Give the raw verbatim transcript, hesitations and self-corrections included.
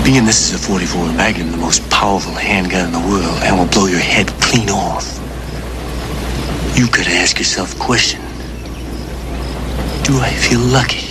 Being this is a forty-four Magnum, the most powerful handgun in the world, and will blow your head clean off. You could ask yourself a question. Do I feel lucky?